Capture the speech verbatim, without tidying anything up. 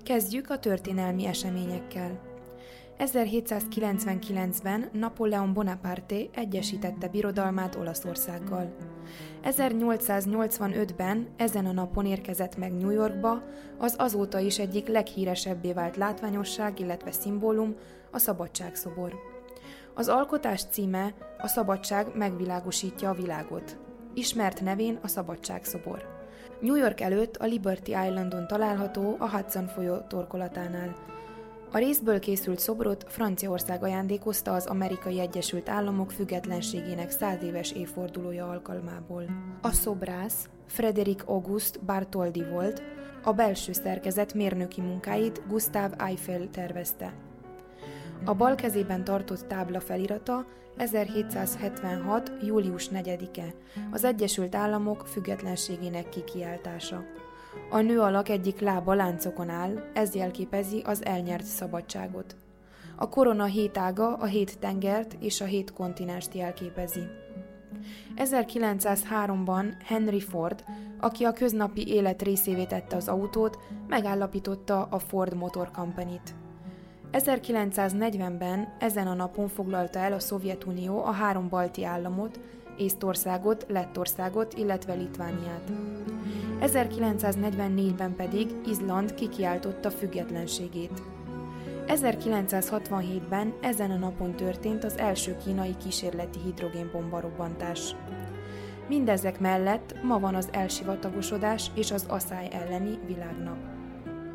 Kezdjük a történelmi eseményekkel. ezerhétszázkilencvenkilencben Napóleon Bonaparte egyesítette birodalmát Olaszországgal. ezernyolcszáznyolcvanötben ezen a napon érkezett meg New Yorkba az azóta is egyik leghíresebbé vált látványosság, illetve szimbólum, a Szabadságszobor. Az alkotás címe A szabadság megvilágosítja a világot. Ismert nevén a Szabadságszobor. New York előtt a Liberty Islandon található a Hudson folyó torkolatánál. A rézből készült szobrot Franciaország ajándékozta az Amerikai Egyesült Államok függetlenségének száz éves évfordulója alkalmából. A szobrász Frédéric Auguste Bartholdi volt, a belső szerkezet mérnöki munkáit Gustave Eiffel tervezte. A bal kezében tartott tábla felirata ezerhétszázhetvenhat. július negyedike, az Egyesült Államok függetlenségének kikiáltása. A nő alak egyik lába láncokon áll, ez jelképezi az elnyert szabadságot. A korona hét ága a hét tengert és a hét kontinenst jelképezi. ezerkilencszázháromban Henry Ford, aki a köznapi élet részévé tette az autót, megállapította a Ford Motor Company-t. ezerkilencszáznegyvenben ezen a napon foglalta el a Szovjetunió a három balti államot, Észtországot, Lettországot, illetve Litvániát. ezerkilencszáznegyvennégyben pedig Izland kikiáltotta függetlenségét. ezerkilencszázhatvanhétben ezen a napon történt az első kínai kísérleti hidrogénbomba robbantás. Mindezek mellett ma van az elsivatagosodás és az aszály elleni világnap.